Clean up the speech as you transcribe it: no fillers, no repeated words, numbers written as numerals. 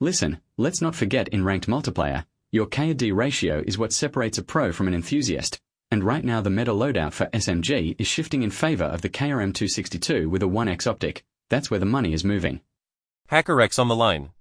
Listen, let's not forget in ranked multiplayer, your K/D ratio is what separates a pro from an enthusiast, and right now the meta loadout for SMG is shifting in favor of the KRM-262 with a 1x optic. That's where the money is moving. HackerX on the line.